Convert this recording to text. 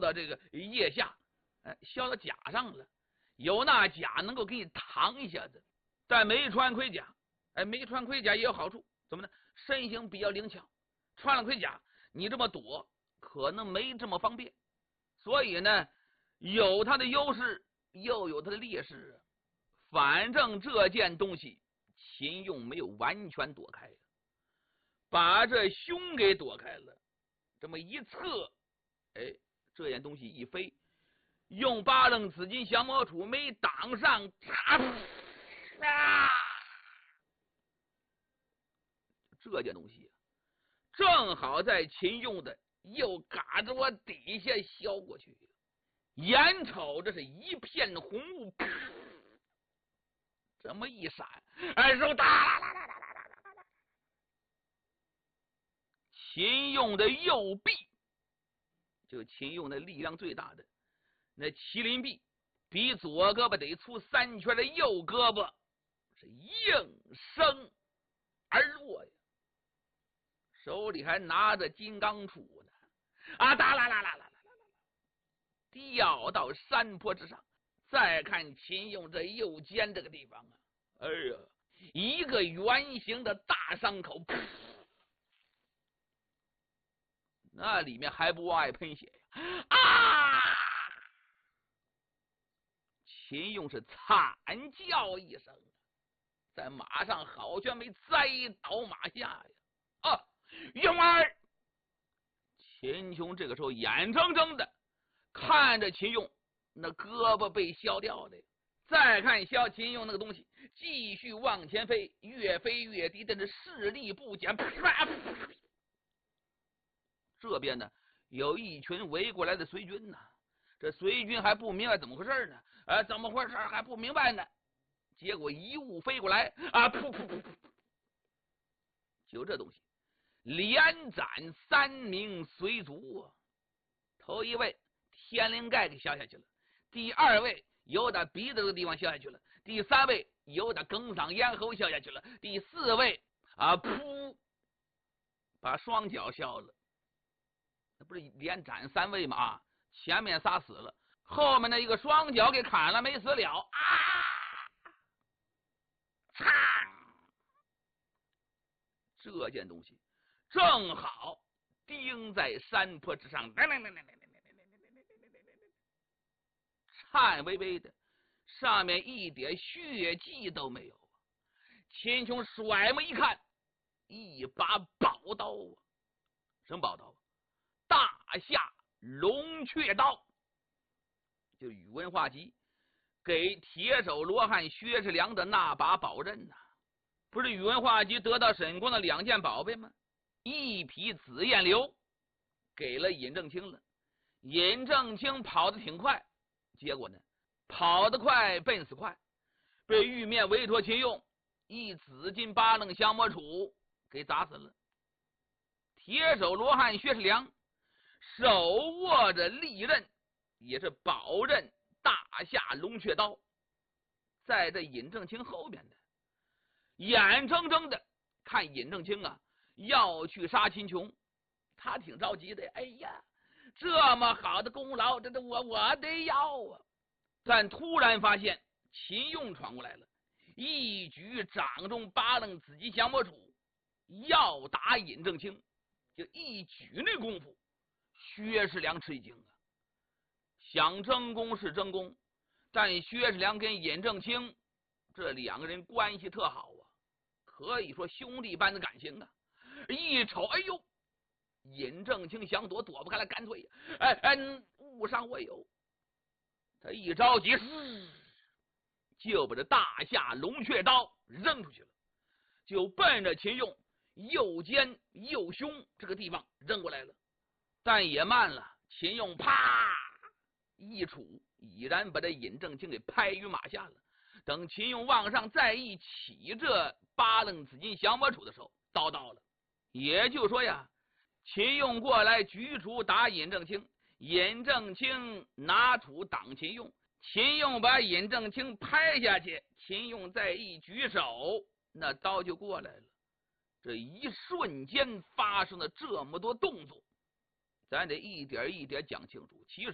到这个腋下，削到甲上了。有那甲能够给你扛一下子，但没穿盔甲。没穿盔甲也有好处，怎么呢？身形比较灵巧，穿了盔甲，你这么躲可能没这么方便。所以呢，有它的优势，又有它的劣势。反正这件东西，秦用没有完全躲开，把这胸给躲开了。这么一侧，这件东西一飞，用八楞紫金降魔杵没挡上，这件东西正好在秦用的右嘎着我底下削过去，眼瞅着是一片红雾，这么一闪，手哒，秦用的右臂，就秦用的力量最大的那麒麟臂，比左胳膊得粗3圈的右胳膊是应声而落呀，手里还拿着金刚杵呢，哒啦啦啦啦啦啦，掉到山坡之上。再看秦用这右肩这个地方一个圆形的大伤口，那里面还不往外喷血呀！秦用是惨叫一声，在马上好悬没栽倒马下呀！用儿！秦琼这个时候眼睁睁的看着秦用那胳膊被削掉的，再看秦用那个东西继续往前飞，越飞越低，但是势力不减。这边呢有一群围过来的随军呢，这随军还不明白怎么回事呢，怎么回事还不明白呢，结果一物飞过来就这东西连斩3名随卒头一位天灵盖给削下去了，第二位由打鼻子这个地方削下去了，第3位由打梗嗓咽喉削下去了，第4位把双脚削了。那不是连斩3位吗？前面仨死了，后面的一个双脚给砍了，没死了这件东西正好钉在山坡之上，颤巍巍的，上面一点血迹都没有。秦琼甩目一看，一把宝刀什么宝刀？大夏龙雀刀，就宇文化及给铁手罗汉薛世良的那把宝刃呐。不是宇文化及得到沈光的2件宝贝吗？一匹紫燕流给了尹正清了，尹正清跑得挺快，结果呢跑得快奔死快，被玉面委托秦用一紫金8楞降魔杵给砸死了。铁手罗汉薛世良手握着利刃，也是宝刃大夏龙雀刀，在这尹正清后边的眼睁睁的看尹正清要去杀秦琼，他挺着急的。这么好的功劳，这我得要啊！但突然发现秦用闯过来了，一举掌中8楞紫金降魔杵，要打尹正清，就一举那功夫，薛世良吃一惊想争功是争功，但薛世良跟尹正清这2个人关系特好可以说兄弟般的感情一瞅，尹正清想躲不开了，干脆误伤我有。他一着急就把这大夏龙雀刀扔出去了，就奔着秦用右肩右胸这个地方扔过来了。但也慢了，秦用啪一杵，已然把这尹正清给拍于马下了。等秦用往上再一起这8楞紫金降魔杵的时候，刀到了。也就是说秦用过来举杵打尹正清，尹正清拿杵挡秦用，秦用把尹正清拍下去，秦用再一举手，那刀就过来了。这一瞬间发生了这么多动作，咱得一点一点讲清楚。其实